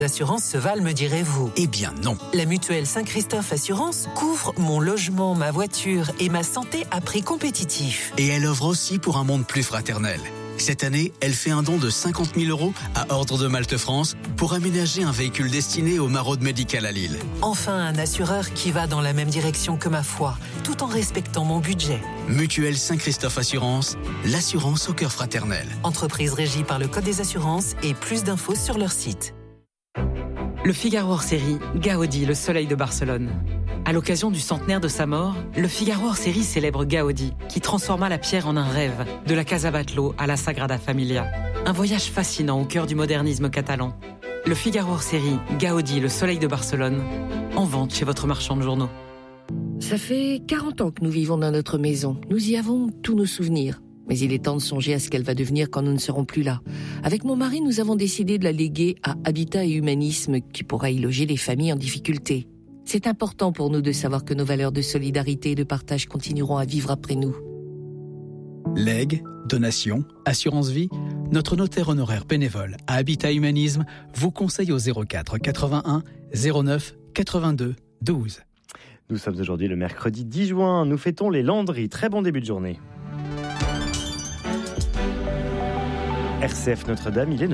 L'assurance se valent, me direz-vous? Eh bien non. La mutuelle Saint-Christophe Assurance couvre mon logement, ma voiture et ma santé à prix compétitif. Et elle offre aussi pour un monde plus fraternel. Cette année, elle fait un don de 50 000 € à Ordre de Malte France pour aménager un véhicule destiné aux maraudes médicales à Lille. Enfin, un assureur qui va dans la même direction que ma foi, tout en respectant mon budget. Mutuelle Saint-Christophe Assurance, l'assurance au cœur fraternel. Entreprise régie par le Code des assurances et plus d'infos sur leur site. Le Figaro hors-série Gaudi, le soleil de Barcelone. À l'occasion du centenaire de sa mort, le Figaro hors-série célèbre Gaudi, qui transforma la pierre en un rêve, de la Casa Batlló à la Sagrada Familia. Un voyage fascinant au cœur du modernisme catalan. Le Figaro hors-série Gaudi, le soleil de Barcelone, en vente chez votre marchand de journaux. Ça fait 40 ans que nous vivons dans notre maison. Nous y avons tous nos souvenirs. Mais il est temps de songer à ce qu'elle va devenir quand nous ne serons plus là. Avec mon mari, nous avons décidé de la léguer à Habitat et Humanisme, qui pourra y loger les familles en difficulté. C'est important pour nous de savoir que nos valeurs de solidarité et de partage continueront à vivre après nous. Legs, donations, assurance vie, notre notaire honoraire bénévole à Habitat Humanisme vous conseille au 04 81 09 82 12. Nous sommes aujourd'hui le mercredi 10 juin, nous fêtons les Landry. Très bon début de journée. RCF Notre-Dame, il est 9h.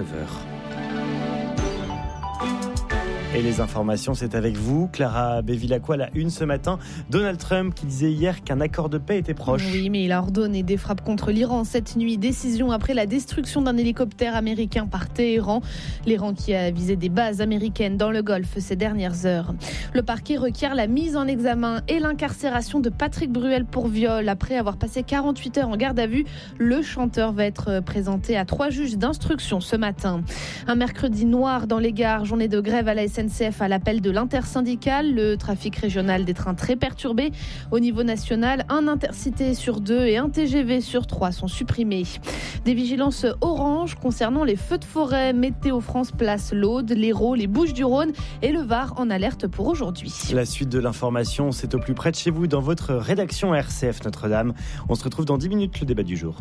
Et les informations, c'est avec vous, Clara Bevilacqua, la une ce matin. Donald Trump qui disait hier qu'un accord de paix était proche. Oui, mais il a ordonné des frappes contre l'Iran cette nuit. Décision après la destruction d'un hélicoptère américain par Téhéran. L'Iran qui a visé des bases américaines dans le Golfe ces dernières heures. Le parquet requiert la mise en examen et l'incarcération de Patrick Bruel pour viol. Après avoir passé 48 heures en garde à vue, le chanteur va être présenté à 3 juges d'instruction ce matin. Un mercredi noir dans les gares, journée de grève à la SNCF à l'appel de l'intersyndicale. Le trafic régional des trains très perturbé. Au niveau national, un intercité sur 2 et un TGV sur 3 sont supprimés. Des vigilances orange concernant les feux de forêt. Météo France place l'Aude, l'Hérault, les Bouches-du-Rhône et le Var en alerte pour aujourd'hui. La suite de l'information, c'est au plus près de chez vous, dans votre rédaction RCF Notre-Dame. On se retrouve dans 10 minutes, le débat du jour.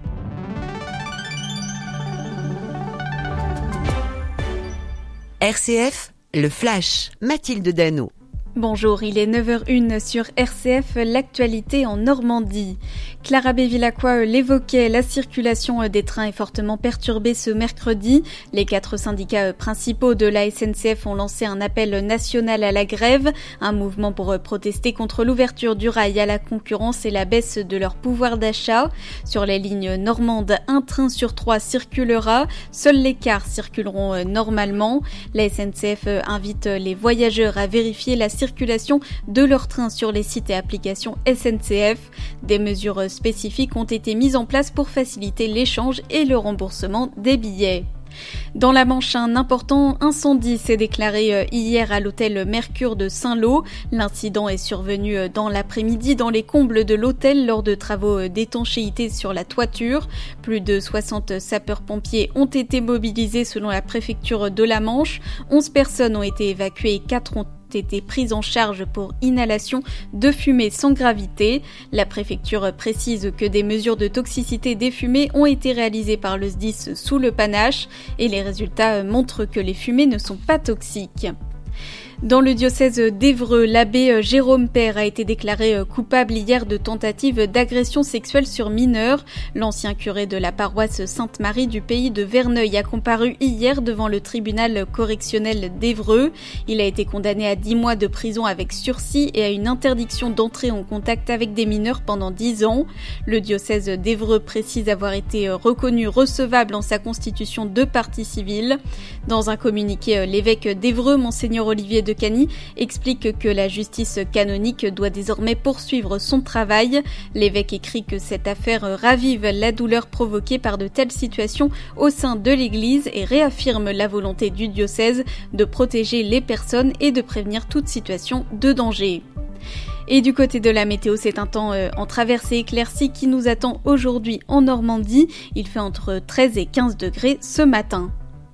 RCF, le Flash, Mathilde Dano. Bonjour, il est 9h01 sur RCF, l'actualité en Normandie. Clara Bevilacqua l'évoquait, la circulation des trains est fortement perturbée ce mercredi. Les 4 syndicats principaux de la SNCF ont lancé un appel national à la grève, un mouvement pour protester contre l'ouverture du rail à la concurrence et la baisse de leur pouvoir d'achat. Sur les lignes normandes, un train sur 3 circulera, seuls les cars circuleront normalement. La SNCF invite les voyageurs à vérifier la circulation de leurs trains sur les sites et applications SNCF. Des mesures spécifiques ont été mises en place pour faciliter l'échange et le remboursement des billets. Dans la Manche, un important incendie s'est déclaré hier à l'hôtel Mercure de Saint-Lô. L'incident est survenu dans l'après-midi dans les combles de l'hôtel lors de travaux d'étanchéité sur la toiture. Plus de 60 sapeurs-pompiers ont été mobilisés selon la préfecture de la Manche. 11 personnes ont été évacuées et 4 ont été prises en charge pour inhalation de fumée sans gravité. La préfecture précise que des mesures de toxicité des fumées ont été réalisées par le SDIS sous le panache et les résultats montrent que les fumées ne sont pas toxiques. Dans le diocèse d'Évreux, l'abbé Jérôme Père a été déclaré coupable hier de tentative d'agression sexuelle sur mineur. L'ancien curé de la paroisse Sainte-Marie du pays de Verneuil a comparu hier devant le tribunal correctionnel d'Évreux. Il a été condamné à 10 mois de prison avec sursis et à une interdiction d'entrer en contact avec des mineurs pendant 10 ans. Le diocèse d'Évreux précise avoir été reconnu recevable en sa constitution de partie civile. Dans un communiqué, l'évêque d'Évreux, Monseigneur Olivier de Cany, explique que la justice canonique doit désormais poursuivre son travail. L'évêque écrit que cette affaire ravive la douleur provoquée par de telles situations au sein de l'Église et réaffirme la volonté du diocèse de protéger les personnes et de prévenir toute situation de danger. Et du côté de la météo, c'est un temps en traversée éclaircie qui nous attend aujourd'hui en Normandie. Il fait entre 13 et 15 degrés ce matin.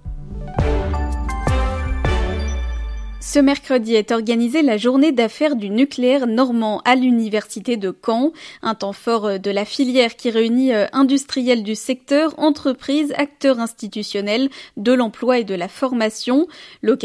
Ce mercredi est organisée la journée d'affaires du nucléaire normand à l'université de Caen, un temps fort de la filière qui réunit industriels du secteur, entreprises, acteurs institutionnels, de l'emploi et de la formation.